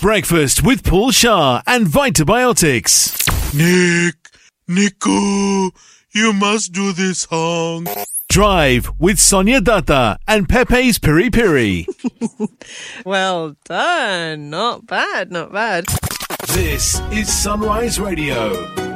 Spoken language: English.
Breakfast with Paul Shah and Vitabiotics. Nico, you must do this song. Drive with Sonia Datta and Pepe's Piri Piri. Well done. Not bad, not bad. This is Sunrise Radio.